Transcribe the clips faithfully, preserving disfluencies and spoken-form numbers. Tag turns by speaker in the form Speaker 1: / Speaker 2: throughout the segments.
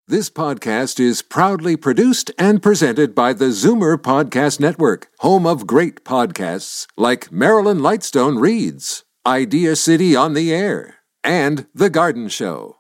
Speaker 1: This podcast is proudly produced and presented by the Zoomer Podcast Network, home of great podcasts like Marilyn Lightstone Reads, Idea City on the Air, and The Garden Show.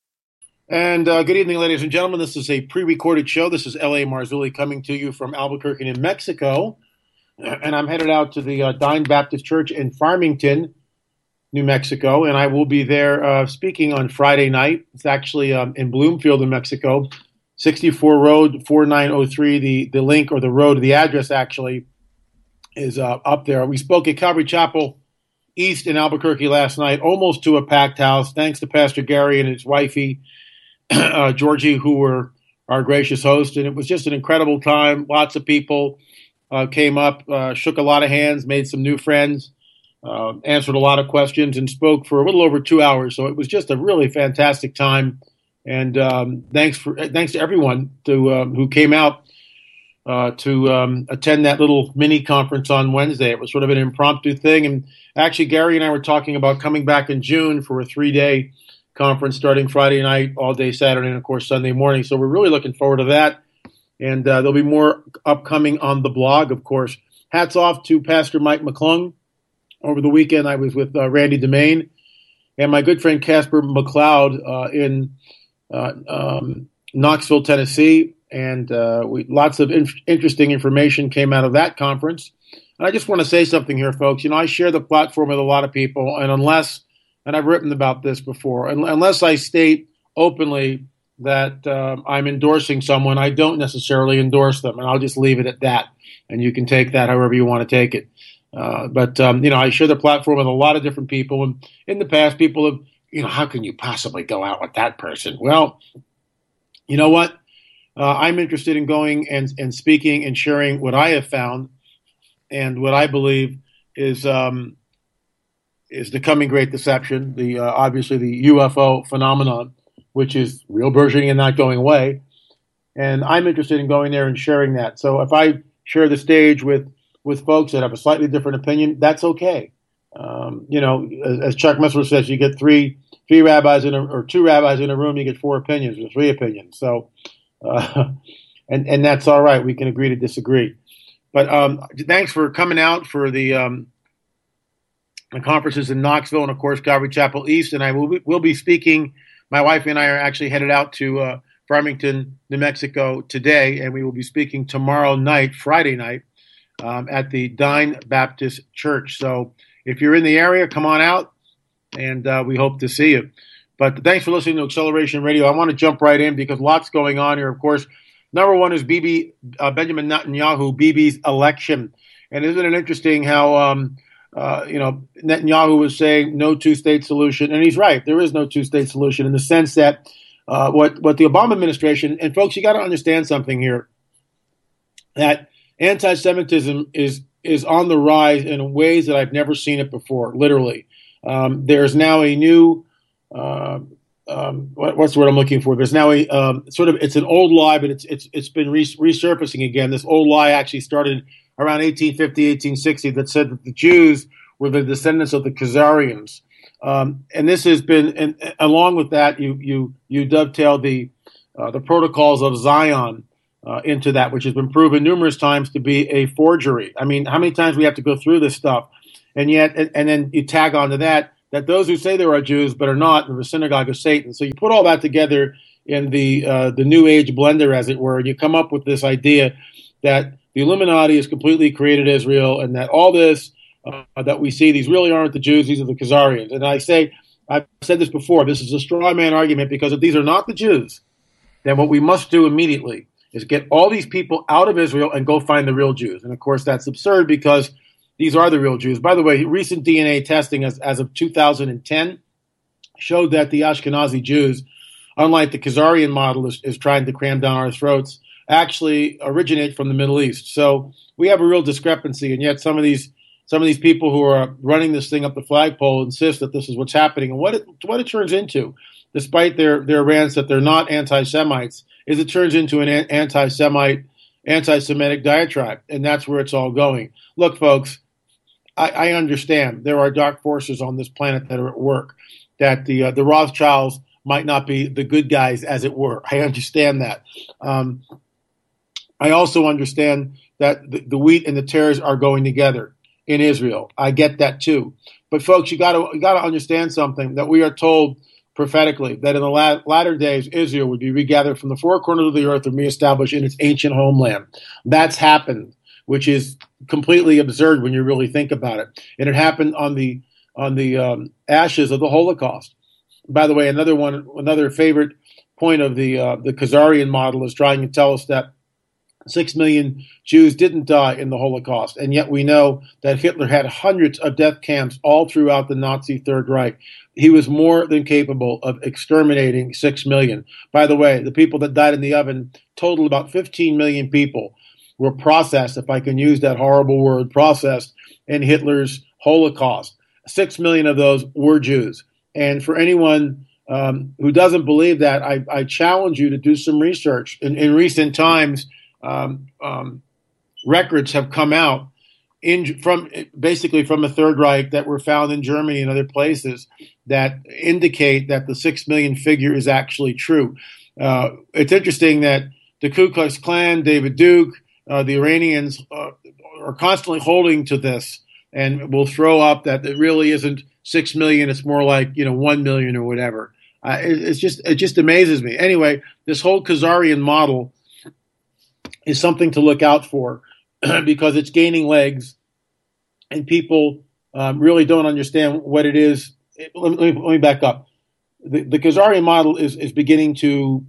Speaker 2: And uh, good evening, ladies and gentlemen. This is a pre-recorded show. This is L A Marzulli coming to you from Albuquerque, New Mexico. And I'm headed out to the uh, Dine Baptist Church in Farmington, New Mexico, and I will be there uh, speaking on Friday night. It's actually um, in Bloomfield, New Mexico, sixty-four Road, four nine oh three. The, the link or the road, the address actually is uh, up there. We spoke at Calvary Chapel East in Albuquerque last night, almost to a packed house, thanks to Pastor Gary and his wifey, uh, Georgie, who were our gracious host. And it was just an incredible time. Lots of people uh, came up, uh, shook a lot of hands, made some new friends. Uh, answered a lot of questions and spoke for a little over two hours. So it was just a really fantastic time. And um, thanks for thanks to everyone to, um, who came out uh, to um, attend that little mini conference on Wednesday. It was sort of an impromptu thing. And actually, Gary and I were talking about coming back in June for a three-day conference starting Friday night, all day Saturday, and, of course, Sunday morning. So we're really looking forward to that. And uh, there'll be more upcoming on the blog, of course. Hats off to Pastor Mike McClung. Over the weekend, I was with uh, Randy DeMaine and my good friend Casper McLeod uh, in uh, um, Knoxville, Tennessee. And uh, we, lots of in- interesting information came out of that conference. And I just want to say something here, folks. You know, I share the platform with a lot of people. And unless, and I've written about this before, un- unless I state openly that uh, I'm endorsing someone, I don't necessarily endorse them. And I'll just leave it at that. And you can take that however you want to take it. Uh, but, um, you know, I share the platform with a lot of different people. And in the past, people have, you know, how can you possibly go out with that person? Well, you know what? Uh, I'm interested in going and, and speaking and sharing what I have found and what I believe is um, is the coming great deception, the uh, obviously the U F O phenomenon, which is real burgeoning and not going away. And I'm interested in going there and sharing that. So if I share the stage with with folks that have a slightly different opinion, that's okay. Um, you know, as, as Chuck Missler says, you get three three rabbis in a, or two rabbis in a room, you get four opinions or three opinions. So, uh, and and that's all right. We can agree to disagree. But um, thanks for coming out for the um, the conferences in Knoxville and of course Calvary Chapel East. And I will be, will be speaking. My wife and I are actually headed out to uh, Farmington, New Mexico today, and we will be speaking tomorrow night, Friday night. Um, at the Dine Baptist Church. So if you're in the area, come on out, and uh, we hope to see you. But thanks for listening to Acceleration Radio. I want to jump right in because lots going on here. Of course, number one is Bibi, uh, Benjamin Netanyahu, Bibi's election. And isn't it interesting how, um, uh, you know, Netanyahu was saying no two-state solution, and he's right. There is no two-state solution in the sense that uh, what, what the Obama administration, and folks, you got to understand something here, that anti-Semitism is is on the rise in ways that I've never seen it before, literally. Um, there's now a new, uh, um, what, what's the word I'm looking for? There's now a um, sort of, it's an old lie, but it's it's it's been res- resurfacing again. This old lie actually started around eighteen fifty, eighteen sixty that said that the Jews were the descendants of the Khazarians. Um, and this has been, and along with that, you you you dovetail the uh, the protocols of Zion Uh, into that, which has been proven numerous times to be a forgery. I mean, how many times we have to go through this stuff? And yet, and, and then you tag onto that, that those who say they are Jews but are not, are the synagogue of Satan. So you put all that together in the uh, the New Age blender, as it were, and you come up with this idea that the Illuminati has completely created Israel and that all this uh, that we see, these really aren't the Jews, these are the Khazarians. And I say, I've said this before, this is a straw man argument because if these are not the Jews, then what we must do immediately is get all these people out of Israel and go find the real Jews. And, of course, that's absurd because these are the real Jews. By the way, recent D N A testing as, as of two thousand ten showed that the Ashkenazi Jews, unlike the Khazarian model is, is trying to cram down our throats, actually originate from the Middle East. So we have a real discrepancy, and yet some of these some of these people who are running this thing up the flagpole insist that this is what's happening. And what it, what it turns into, despite their, their rants that they're not anti-Semites, is it turns into an anti-Semite, anti-Semitic diatribe, and that's where it's all going. Look, folks, I, I understand there are dark forces on this planet that are at work, that the uh, the Rothschilds might not be the good guys, as it were. I understand that. Um, I also understand that the, the wheat and the tares are going together in Israel. I get that too. But folks, you got to you got to understand something, that we are told prophetically that in the la- latter days Israel would be regathered from the four corners of the earth and reestablished in its ancient homeland. That's happened, which is completely absurd when you really think about it. And it happened on the on the um, ashes of the Holocaust. By the way, another one, another favorite point of the uh, the Khazarian model is trying to tell us that Six million Jews didn't die in the Holocaust, and yet we know that Hitler had hundreds of death camps all throughout the Nazi Third Reich. He was more than capable of exterminating six million. By the way, the people that died in the oven totaled about fifteen million people were processed, if I can use that horrible word, processed in Hitler's Holocaust. Six million of those were Jews. And for anyone um, who doesn't believe that, I, I challenge you to do some research. In, in recent times, Um, um, records have come out in from basically from the Third Reich that were found in Germany and other places that indicate that the six million figure is actually true. Uh, it's interesting that the Ku Klux Klan, David Duke, uh, the Iranians uh, are constantly holding to this and will throw up that it really isn't six million. It's more like, you know, one million or whatever. Uh, it, it's just it just amazes me. Anyway, this whole Khazarian model is something to look out for because it's gaining legs, and people um, really don't understand what it is. Let me, let me back up. The, the Khazarian model is, is beginning to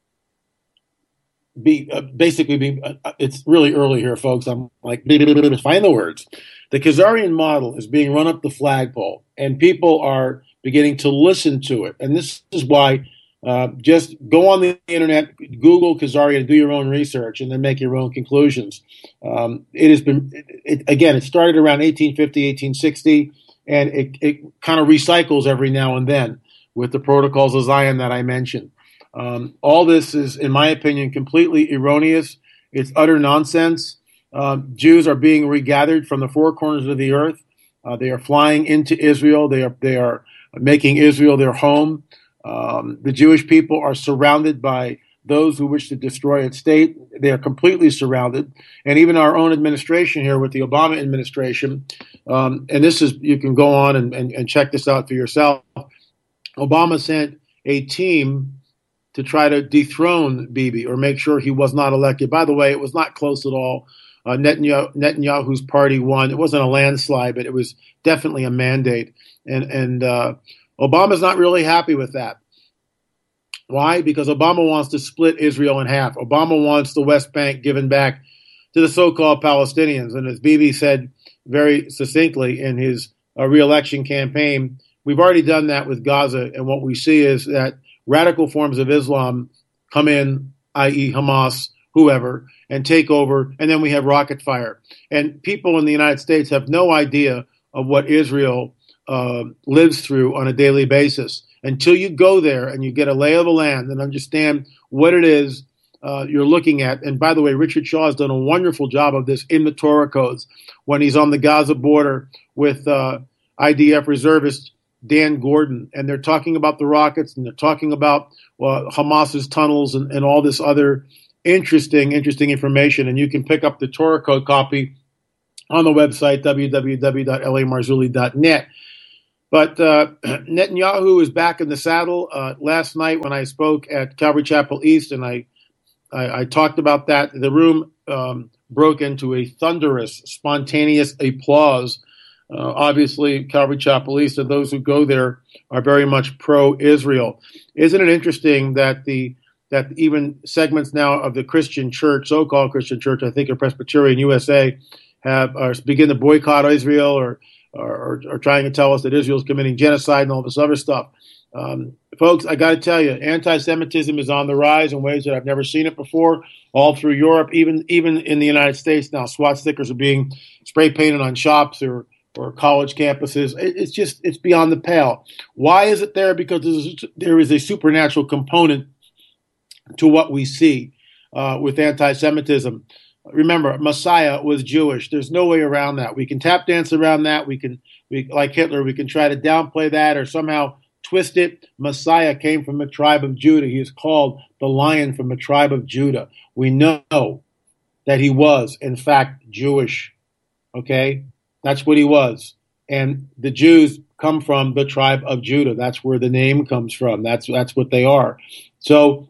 Speaker 2: be uh, basically be. Uh, it's really early here, folks. I'm like, find the words. The Khazarian model is being run up the flagpole, and people are beginning to listen to it. And this is why. Uh, just go on the internet, Google Khazarian, do your own research, and then make your own conclusions. Um, it has been, it, it, again, it started around eighteen fifty, eighteen sixty, and it, it kind of recycles every now and then with the protocols of Zion that I mentioned. Um, all this is, in my opinion, completely erroneous. It's utter nonsense. Um, Jews are being regathered from the four corners of the earth. Uh, they are flying into Israel. They are they are making Israel their home. Um, the Jewish people are surrounded by those who wish to destroy its state. They are completely surrounded. And even our own administration here with the Obama administration, um, and this is, you can go on and, and, and check this out for yourself. Obama sent a team to try to dethrone Bibi or make sure he was not elected. By the way, it was not close at all. Uh, Netanyahu, Netanyahu's party won. It wasn't a landslide, but it was definitely a mandate. And, and, uh, Obama's not really happy with that. Why? Because Obama wants to split Israel in half. Obama wants the West Bank given back to the so-called Palestinians. And as Bibi said very succinctly in his uh, re-election campaign, we've already done that with Gaza. And what we see is that radical forms of Islam come in, that is. Hamas, whoever, and take over. And then we have rocket fire. And people in the United States have no idea of what Israel Uh, lives through on a daily basis. Until you go there and you get a lay of the land and understand what it is uh, you're looking at. And by the way, Richard Shaw has done a wonderful job of this in the Torah codes when he's on the Gaza border with uh, I D F reservist Dan Gordon. And they're talking about the rockets and they're talking about uh, Hamas's tunnels and, and all this other interesting, interesting information. And you can pick up the Torah code copy on the website, w w w dot l a marzulli dot net. But uh, Netanyahu is back in the saddle. Uh, last night when I spoke at Calvary Chapel East and I, I, I talked about that, the room um, broke into a thunderous, spontaneous applause. Uh, obviously, Calvary Chapel East and those who go there are very much pro-Israel. Isn't it interesting that the that even segments now of the Christian church, so-called Christian church, I think are Presbyterian U S A, have are begin to boycott Israel or Or, or trying to tell us that Israel is committing genocide and all this other stuff. Um, folks, I got to tell you, anti-Semitism is on the rise in ways that I've never seen it before, all through Europe, even even in the United States now. SWAT stickers are being spray painted on shops or, or college campuses. It, it's just, it's beyond the pale. Why is it there? Because there is a supernatural component to what we see uh, with anti-Semitism. Remember, Messiah was Jewish. There's no way around that. We can tap dance around that. We can, we, like Hitler, we can try to downplay that or somehow twist it. Messiah came from the tribe of Judah. He is called the Lion from the tribe of Judah. We know that he was, in fact, Jewish. Okay? That's what he was. And the Jews come from the tribe of Judah. That's where the name comes from. That's that's what they are. So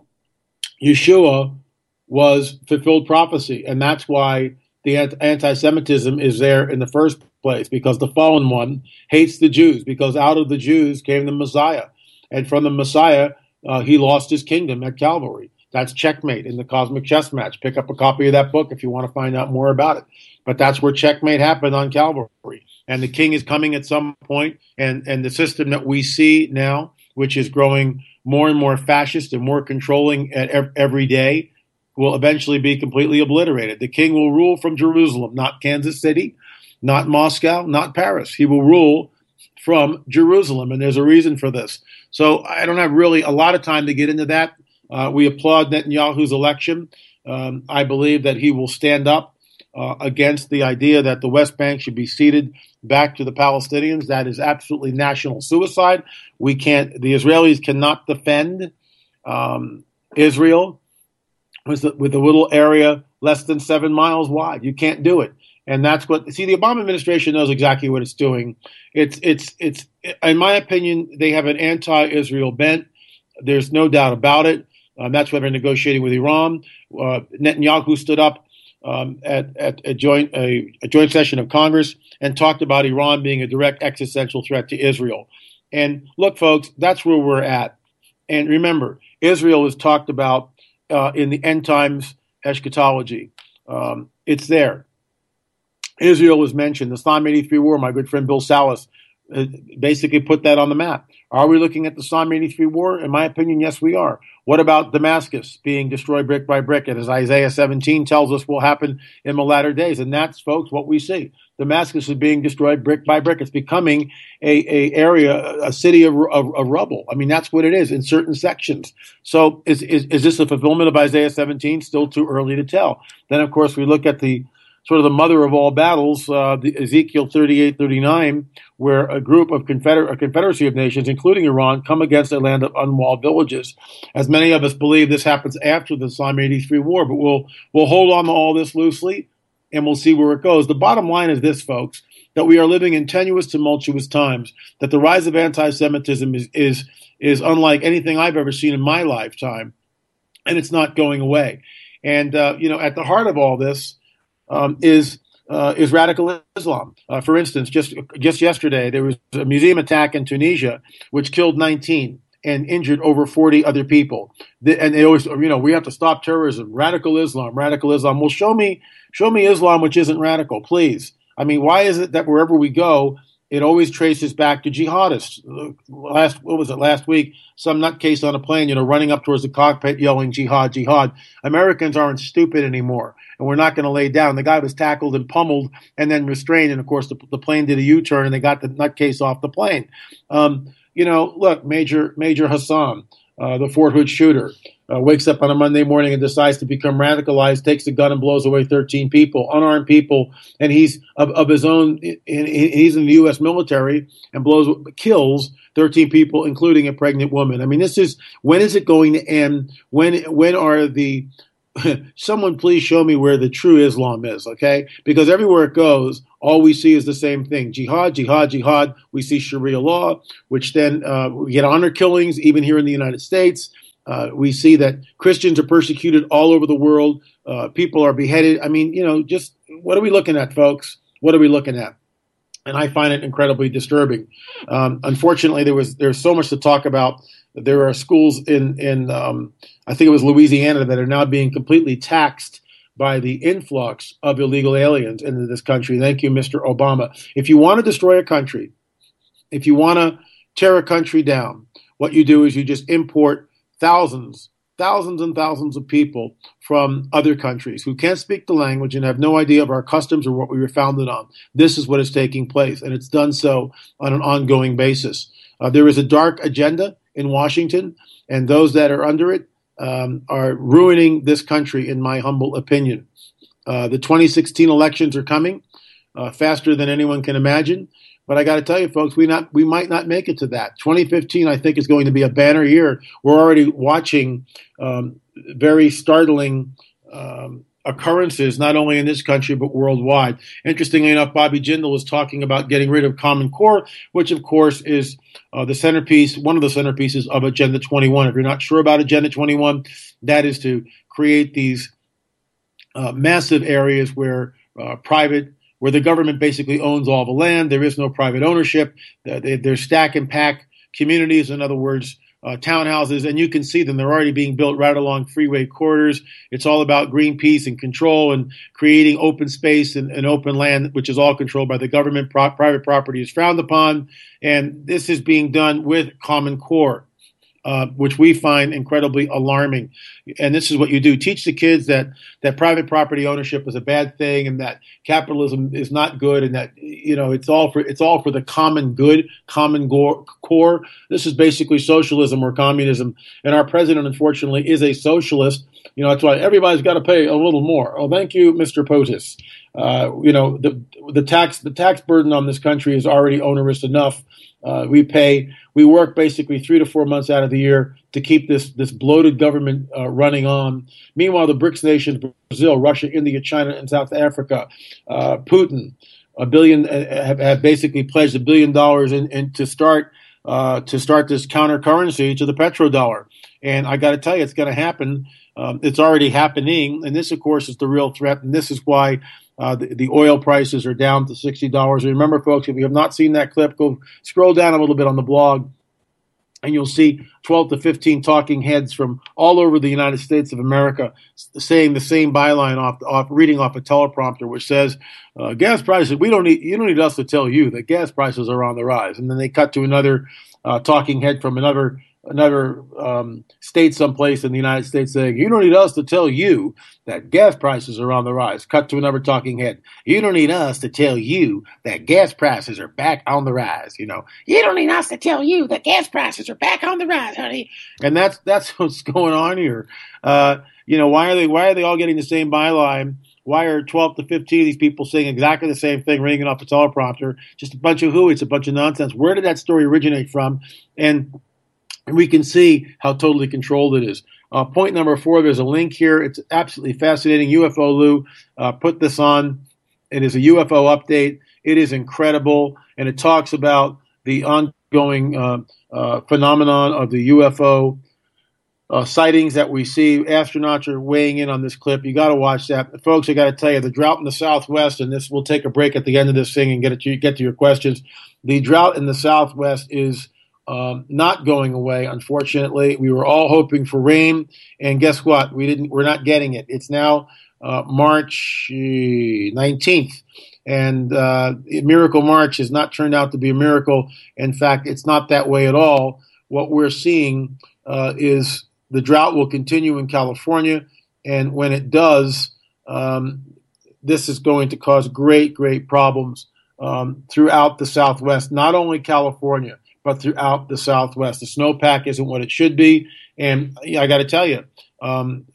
Speaker 2: Yeshua was fulfilled prophecy, and that's why the anti-Semitism is there in the first place, because the fallen one hates the Jews, because out of the Jews came the Messiah. And from the Messiah, uh, he lost his kingdom at Calvary. That's checkmate in the Cosmic Chess Match. Pick up a copy of that book if you want to find out more about it. But that's where checkmate happened on Calvary. And the king is coming at some point, and, and the system that we see now, which is growing more and more fascist and more controlling at every day, will eventually be completely obliterated. The king will rule from Jerusalem, not Kansas City, not Moscow, not Paris. He will rule from Jerusalem, and there's a reason for this. So I don't have really a lot of time to get into that. Uh, we applaud Netanyahu's election. Um, I believe that he will stand up uh, against the idea that the West Bank should be ceded back to the Palestinians. That is absolutely national suicide. We can't. The Israelis cannot defend um, Israel with a, with a little area less than seven miles wide. You can't do it. And that's what, see, the Obama administration knows exactly what it's doing. It's, it's, it's, in my opinion, they have an anti-Israel bent. There's no doubt about it. Um, that's why they're negotiating with Iran. Uh, Netanyahu stood up um, at, at a joint, a, a joint session of Congress and talked about Iran being a direct existential threat to Israel. And look, folks, that's where we're at. And remember, Israel is talked about uh, in the end times eschatology. Um, it's there. Israel was mentioned. The Psalm eighty-three war, my good friend Bill Salas uh, basically put that on the map. Are we looking at the Psalm eighty-three war? In my opinion, yes, we are. What about Damascus being destroyed brick by brick? And as Isaiah seventeen tells us will happen in the latter days. And that's, folks, what we see. Damascus is being destroyed brick by brick. It's becoming a, a area, a city of, of, of rubble. I mean, that's what it is in certain sections. So is, is, is this a fulfillment of Isaiah seventeen? Still too early to tell. Then, of course, we look at the sort of the mother of all battles, uh, the Ezekiel thirty-eight thirty-nine, where a group of confeder- a confederacy of nations, including Iran, come against a land of unwalled villages. As many of us believe this happens after the Psalm eighty-three war, but we'll we'll hold on to all this loosely, and we'll see where it goes. The bottom line is this, folks, that we are living in tenuous, tumultuous times, that the rise of anti-Semitism is is is unlike anything I've ever seen in my lifetime, and it's not going away. And, uh, you know, at the heart of all this, Um, is uh, is radical Islam. Uh, for instance, just just yesterday there was a museum attack in Tunisia which killed nineteen and injured over forty other people. The, and they always, you know, we have to stop terrorism. Radical Islam, radical Islam. Well, show me show me Islam which isn't radical, please. I mean, why is it that wherever we go, it always traces back to jihadists? Last what was it? Last week, some nutcase on a plane, you know, running up towards the cockpit yelling jihad, jihad. Americans aren't stupid anymore. And we're not going to lay down. The guy was tackled and pummeled and then restrained. And, of course, the, the plane did a U-turn and they got the nutcase off the plane. Um, you know, look, Major Major Hassan, uh, the Fort Hood shooter, uh, wakes up on a Monday morning and decides to become radicalized, takes a gun and blows away thirteen people, unarmed people. And he's of, of his own, in, in, he's in the U S military and blows, kills thirteen people, including a pregnant woman. I mean, this is, when is it going to end? When, when are the, someone please show me where the true Islam is, okay? Because everywhere it goes, all we see is the same thing. Jihad, jihad, jihad. We see Sharia law, which then uh, we get honor killings, even here in the United States. Uh, we see that Christians are persecuted all over the world. Uh, people are beheaded. I mean, you know, just what are we looking at, folks? What are we looking at? And I find it incredibly disturbing. Um, unfortunately, there was there's so much to talk about. There are schools in, in um, I think it was Louisiana, that are now being completely taxed by the influx of illegal aliens into this country. Thank you, Mister Obama. If you want to destroy a country, if you want to tear a country down, what you do is you just import thousands, thousands and thousands of people from other countries who can't speak the language and have no idea of our customs or what we were founded on. This is what is taking place, and it's done so on an ongoing basis. Uh, there is a dark agenda in Washington, and those that are under it um, are ruining this country, in my humble opinion. Uh, the twenty sixteen elections are coming uh, faster than anyone can imagine. But I got to tell you, folks, we not we might not make it to that. twenty fifteen, I think, is going to be a banner year. We're already watching um, very startling um, occurrences, not only in this country but worldwide. Interestingly enough, Bobby Jindal was talking about getting rid of Common Core, which, of course, is uh, the centerpiece, one of the centerpieces of Agenda twenty-one. If you're not sure about Agenda twenty-one, that is to create these uh, massive areas where uh, private where the government basically owns all the land. There is no private ownership. They're stack and pack communities, in other words, uh, townhouses, and you can see them. They're already being built right along freeway corridors. It's all about Greenpeace and control and creating open space and, and open land, which is all controlled by the government. Pro- private property is frowned upon, and this is being done with Common Core. Uh, which we find incredibly alarming. And this is what you do. Teach the kids that, that private property ownership is a bad thing and that capitalism is not good and that, you know, it's all for it's all for the common good, common go- core. This is basically socialism or communism. And our president, unfortunately, is a socialist. You know, that's why everybody's got to pay a little more. Oh, thank you, Mister POTUS. Uh, you know, the the tax the tax burden on this country is already onerous enough. Uh, we pay, we work basically three to four months out of the year to keep this this bloated government uh, running on. Meanwhile, the BRICS nations, Brazil, Russia, India, China, and South Africa, uh, Putin, a billion uh, have, have basically pledged a billion dollars in, in to start uh, to start this counter currency to the petrodollar. And I got to tell you, it's going to happen. Um, it's already happening, and this, of course, is the real threat. And this is why uh, the, the oil prices are down to sixty dollars. And remember, folks, if you have not seen that clip, go scroll down a little bit on the blog, and you'll see twelve to fifteen talking heads from all over the United States of America saying the same byline off, off reading off a teleprompter, which says, uh, "Gas prices. We don't need you don't need us to tell you that gas prices are on the rise." And then they cut to another uh, talking head from another. another um, state someplace in the United States saying, "You don't need us to tell you that gas prices are on the rise." Cut to another talking head. "You don't need us to tell you that gas prices are back on the rise." You know, "You don't need us to tell you that gas prices are back on the rise, honey." And that's that's what's going on here. Uh, you know, why are they why are they all getting the same byline? Why are twelve to fifteen of these people saying exactly the same thing, reading it off a teleprompter? Just a bunch of hooey. It's a bunch of nonsense. Where did that story originate from? And And we can see how totally controlled it is. Uh, point number four, there's a link here. It's absolutely fascinating. U F O Lou uh, put this on. It is a U F O update. It is incredible. And it talks about the ongoing uh, uh, phenomenon of the U F O uh, sightings that we see. Astronauts are weighing in on this clip. You got to watch that. Folks, I got to tell you, the drought in the Southwest, and this, we'll take a break at the end of this thing and get, it to, get to your questions. The drought in the Southwest is Um, not going away, unfortunately. We were all hoping for rain, and guess what? We didn't. We're not getting it. It's now uh, March nineteenth, and uh, Miracle March has not turned out to be a miracle. In fact, it's not that way at all. What we're seeing uh, is the drought will continue in California, and when it does, um, this is going to cause great, great problems um, throughout the Southwest, not only California, but throughout the Southwest. The snowpack isn't what it should be. And I got to tell you, um,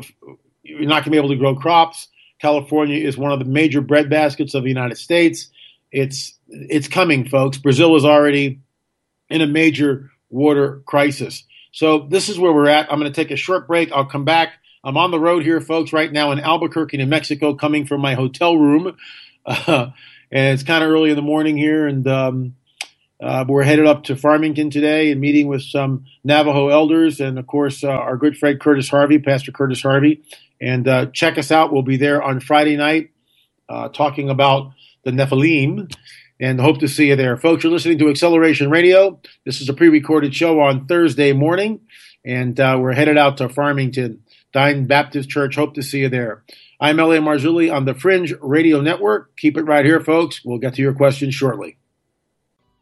Speaker 2: you're not going to be able to grow crops. California is one of the major breadbaskets of the United States. It's it's coming, folks. Brazil is already in a major water crisis. So this is where we're at. I'm going to take a short break. I'll come back. I'm on the road here, folks, right now in Albuquerque, New Mexico, coming from my hotel room. Uh, and it's kind of early in the morning here, and um, Uh, we're headed up to Farmington today and meeting with some Navajo elders and, of course, uh, our good friend Curtis Harvey, Pastor Curtis Harvey. And uh, check us out. We'll be there on Friday night uh, talking about the Nephilim, and hope to see you there. Folks, you're listening to Acceleration Radio. This is a pre-recorded show on Thursday morning, and uh, we're headed out to Farmington, Dine Baptist Church. Hope to see you there. I'm L A Marzulli on the Fringe Radio Network. Keep it right here, folks. We'll get to your questions shortly.